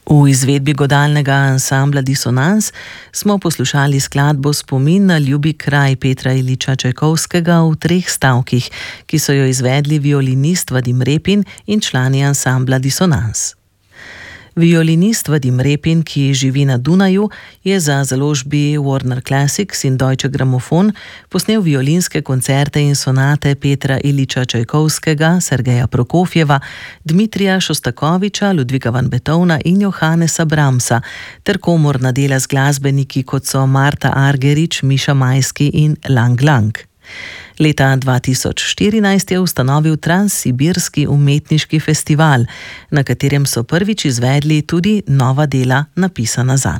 V izvedbi godalnega ansambla Disonans smo poslušali skladbo Spomin na ljubi kraj Petra Iljiča Čajkovskega v 3 stavkih, ki so jo izvedli violinist Vadim Repin in člani ansambla Disonans. Violinist Vadim Repin, ki živi na Dunaju, je za založbi Warner Classics in Deutsche Grammophon posnel violinske koncerte in sonate Petra Iljiča Čajkovskega, Sergeja Prokofjeva, Dmitrija Šostakoviča, Ludviga van Beethovna in Johannesa Brahmsa ter komorna dela z glasbeniki, kot so Marta Argerich, Miša Majski in Lang Lang. Leta 2014 je ustanovil Transsibirski umetniški festival, na katerem so prvič izvedli tudi nova dela, napisana zanj.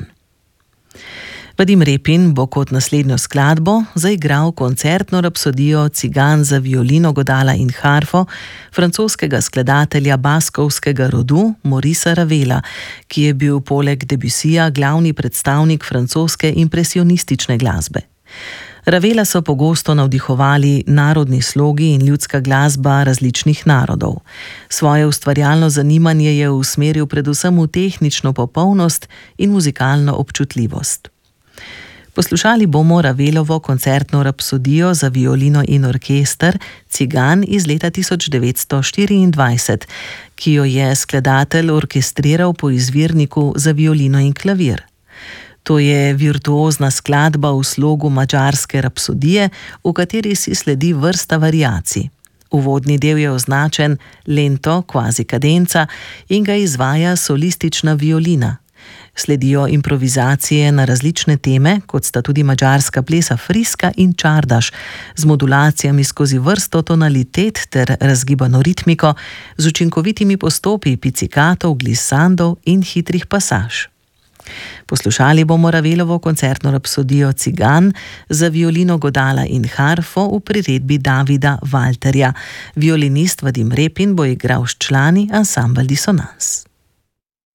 Vadim Repin bo kot naslednjo skladbo zaigral koncertno rapsodijo Cigan za violino, godala in harfo francoskega skladatelja baskovskega rodu Maurica Ravela, ki je bil poleg Debussija glavni predstavnik francoske impresionistične glasbe. Ravela so pogosto navdihovali narodni slogi in ljudska glasba različnih narodov. Svoje ustvarjalno zanimanje je usmeril predvsem v tehnično popolnost in muzikalno občutljivost. Poslušali bomo Ravelovo koncertno rapsodijo za violino in orkester Cigan iz leta 1924, ki jo je skladatelj orkestriral po izvirniku za violino in klavir. To je virtuozna skladba v slogu madžarske rapsodije, v kateri si sledi vrsta variacij. Uvodni del je označen lento, quasi kadenca, in ga izvaja solistična violina. Sledijo improvizacije na različne teme, kot sta tudi madžarska plesa friska in čardaš, z modulacijami skozi vrsto tonalitet ter razgibano ritmiko, z učinkovitimi postopi pizzicato, glissandov in hitrih pasaž. Poslušali bomo Ravelovo koncertno rapsodijo Cigan za violino, godala in harfo v priredbi Davida Walterja. Violinist Vadim Repin bo igral s člani ansambla Disonans.